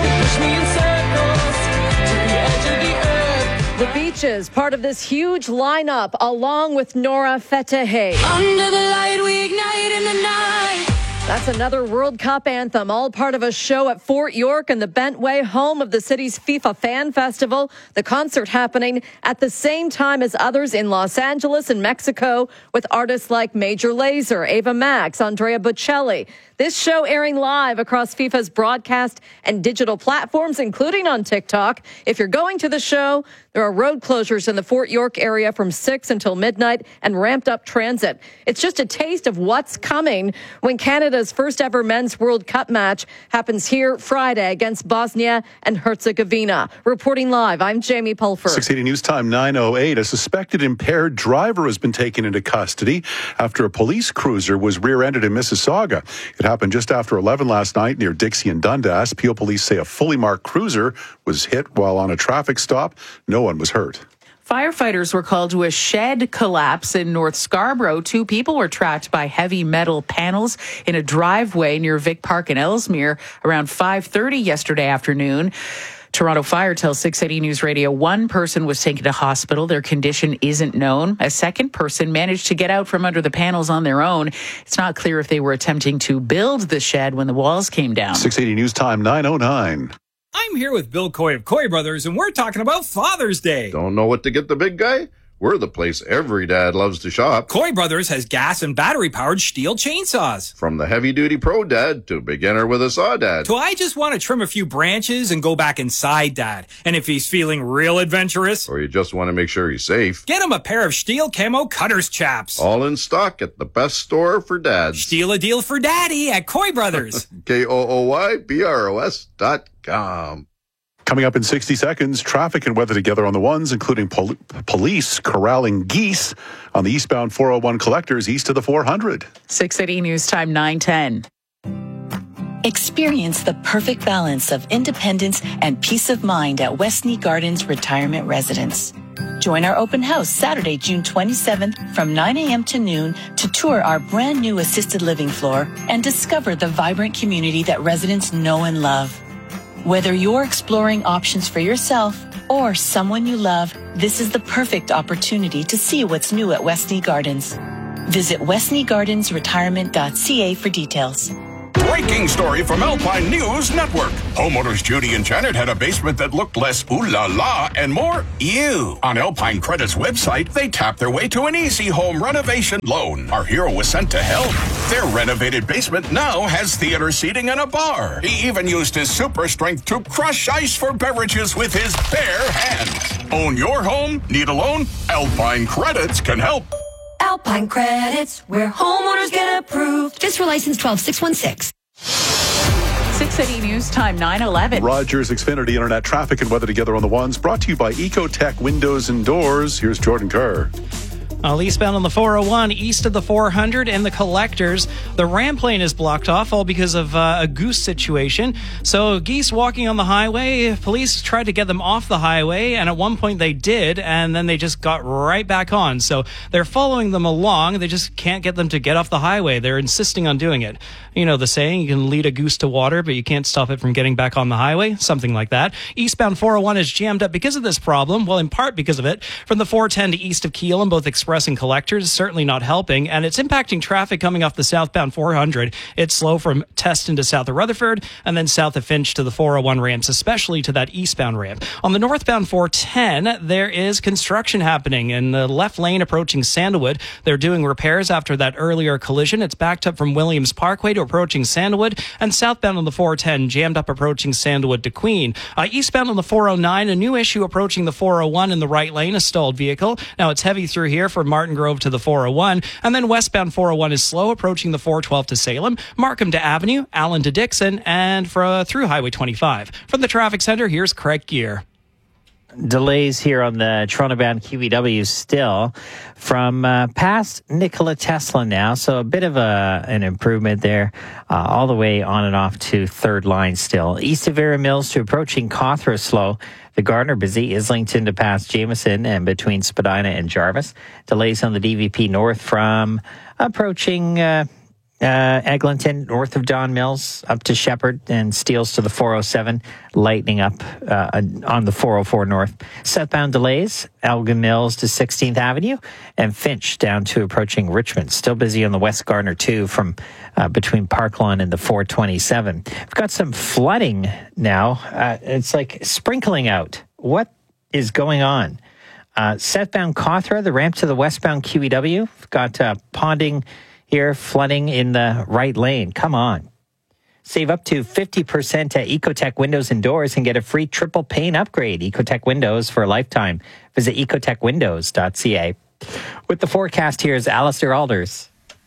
The Beaches, part of this huge lineup, along with Nora Fetehey. Under the light, we ignite in the night. That's another World Cup anthem, all part of a show at Fort York and the Bentway, home of the city's FIFA Fan Festival. The concert happening at the same time as others in Los Angeles and Mexico, with artists like Major Lazer, Ava Max, Andrea Bocelli. This show airing live across FIFA's broadcast and digital platforms, including on TikTok. If you're going to the show, there are road closures in the Fort York area from six until midnight and ramped up transit. It's just a taste of what's coming when Canada's first ever men's World Cup match happens here Friday against Bosnia and Herzegovina. Reporting live, I'm Jamie Pulfer. six eighty News Time nine oh eight. A suspected impaired driver has been taken into custody after a police cruiser was rear-ended in Mississauga. It happened just after eleven last night near Dixie and Dundas. Peel police say a fully marked cruiser was hit while on a traffic stop. No one was hurt. Firefighters were called to a shed collapse in North Scarborough. Two people were trapped by heavy metal panels in a driveway near Vic Park in Ellesmere around five thirty yesterday afternoon. Toronto Fire tells six eighty News Radio one person was taken to hospital. Their condition isn't known. A second person managed to get out from under the panels on their own. It's not clear if they were attempting to build the shed when the walls came down. six eighty News Time nine oh nine. I'm here with Bill Coy of Coy Brothers, and we're talking about Father's Day. Don't know what to get the big guy? we're the place every dad loves to shop. Coy Brothers has gas and battery-powered steel chainsaws. From the heavy-duty pro dad to beginner with a saw dad. So I just want to trim a few branches and go back inside dad. And if he's feeling real adventurous, or you just want to make sure he's safe, get him a pair of steel camo cutters chaps. All in stock at the best store for dads. Steal a deal for daddy at Coy Brothers. K O O Y B R O S dot com. Coming up in sixty seconds, traffic and weather together on the ones, including pol- police corralling geese on the eastbound four oh one collectors east of the four hundred. six eighty News Time, nine ten. Experience the perfect balance of independence and peace of mind at Westney Gardens Retirement Residence. Join our open house Saturday, June twenty-seventh from nine a.m. to noon to tour our brand new assisted living floor and discover the vibrant community that residents know and love. Whether you're exploring options for yourself or someone you love, this is the perfect opportunity to see what's new at Westney Gardens. Visit westney gardens retirement dot c a for details. Breaking story from Alpine News Network. Homeowners Judy and Janet had a basement that looked less ooh la la and more ew. On Alpine Credit's website, they tapped their way to an easy home renovation loan. Our hero was sent to help. Their renovated basement now has theater seating and a bar. He even used his super strength to crush ice for beverages with his bare hands. Own your home? Need a loan? Alpine Credits can help. Alpine Credits, where homeowners get approved. Just for license twelve six one six. six eighty News Time, nine eleven. Rogers Xfinity Internet traffic and weather together on the ones, brought to you by Ecotech Windows and Doors. Here's Jordan Kerr. Uh, eastbound on the four oh one, east of the four hundred and the collectors. The ramp lane is blocked off, all because of uh, a goose situation. So geese walking on the highway, police tried to get them off the highway, and at one point they did, and then they just got right back on. So they're following them along. They just can't get them to get off the highway. They're insisting on doing it. You know the saying, you can lead a goose to water, but you can't stop it from getting back on the highway. Something like that. Eastbound four oh one is jammed up because of this problem. Well, in part because of it. From the four ten to east of Keelan, both express and collectors, certainly not helping, and it's impacting traffic coming off the southbound four hundred. It's slow from Teston to south of Rutherford, and then south of Finch to the four oh one ramps, especially to that eastbound ramp. On the northbound four ten, there is construction happening in the left lane approaching Sandalwood. They're doing repairs after that earlier collision. It's backed up from Williams Parkway to approaching Sandalwood, and southbound on the four ten, jammed up approaching Sandalwood to Queen. Uh, eastbound on the four oh nine, a new issue approaching the four oh one in the right lane, a stalled vehicle. Now it's heavy through here from Martin Grove to the four oh one, and then westbound four oh one is slow approaching the four twelve to Salem, Markham to Avenue, Allen to Dixon, and for, uh, through Highway twenty-five. From the traffic center, here's Craig Gear. Delays here on the Toronto-bound Q E W still from uh, past Nikola Tesla now, so a bit of a an improvement there, uh, all the way on and off to third line still. East of Vera Mills to approaching Cawthra slow. The Gardner busy, Islington to past Jameson, and between Spadina and Jarvis. Delays on the D V P north from approaching uh, uh, Eglinton, north of Don Mills, up to Shepherd, and Steeles to the four oh seven, lightening up uh, on the four oh four north. Southbound delays, Elgin Mills to sixteenth Avenue, and Finch down to approaching Richmond. Still busy on the West Gardner too, from uh, between Parklawn and the four twenty-seven. We've got some flooding now. Uh, it's like sprinkling out. What is going on? Uh, southbound Cawthra, the ramp to the westbound Q E W. We've got uh, ponding here, flooding in the right lane. Come on. Save up to fifty percent at Ecotech Windows and Doors and get a free triple pane upgrade. Ecotech Windows for a lifetime. Visit ecotech windows dot c a. With the forecast, here's Alistair Alders.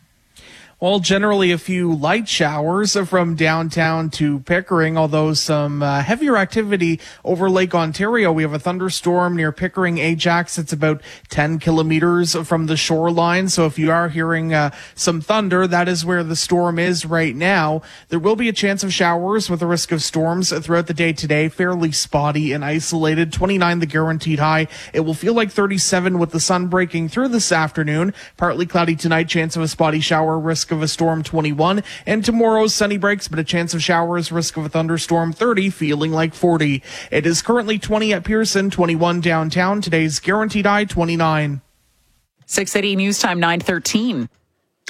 Well, generally a few light showers from downtown to Pickering, although some uh, heavier activity over Lake Ontario. We have a thunderstorm near Pickering Ajax. It's about ten kilometers from the shoreline. So if you are hearing uh, some thunder, that is where the storm is right now. There will be a chance of showers with a risk of storms throughout the day today. Fairly spotty and isolated. twenty-nine the guaranteed high. It will feel like thirty-seven with the sun breaking through this afternoon. Partly cloudy tonight. Chance of a spotty shower. Risk of a storm twenty-one, and tomorrow's sunny breaks but a chance of showers, risk of a thunderstorm thirty, feeling like forty. It is currently twenty at Pearson, twenty-one downtown. Today's guaranteed high twenty-nine. six eighty News Time, nine thirteen.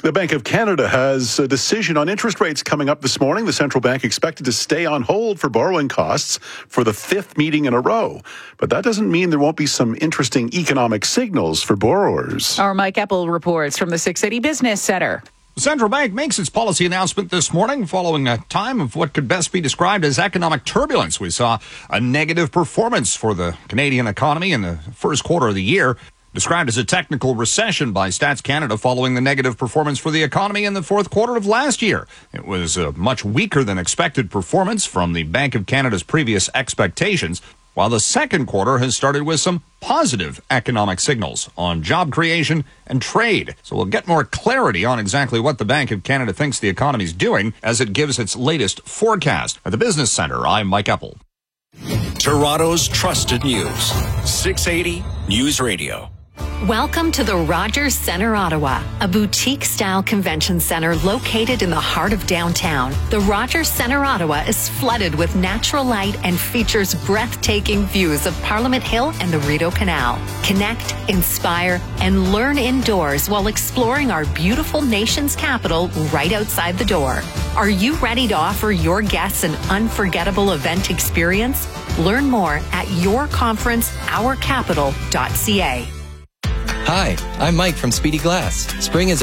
The Bank of Canada has a decision on interest rates coming up this morning. The central bank expected to stay on hold for borrowing costs for the fifth meeting in a row. But that doesn't mean there won't be some interesting economic signals for borrowers. Our Mike Eppel reports from the six eighty Business Center. The central bank makes its policy announcement this morning following a time of what could best be described as economic turbulence. We saw a negative performance for the Canadian economy in the first quarter of the year, described as a technical recession by Stats Canada following the negative performance for the economy in the fourth quarter of last year. It was a much weaker than expected performance from the Bank of Canada's previous expectations, while the second quarter has started with some positive economic signals on job creation and trade. So we'll get more clarity on exactly what the Bank of Canada thinks the economy is doing as it gives its latest forecast. At the Business Center, I'm Mike Eppel. Toronto's trusted news. six eighty News Radio. Welcome to the Rogers Centre Ottawa, a boutique-style convention center located in the heart of downtown. The Rogers Centre Ottawa is flooded with natural light and features breathtaking views of Parliament Hill and the Rideau Canal. Connect, inspire, and learn indoors while exploring our beautiful nation's capital right outside the door. Are you ready to offer your guests an unforgettable event experience? Learn more at your conference our capital dot c a. Hi, I'm Mike from Speedy Glass. Spring is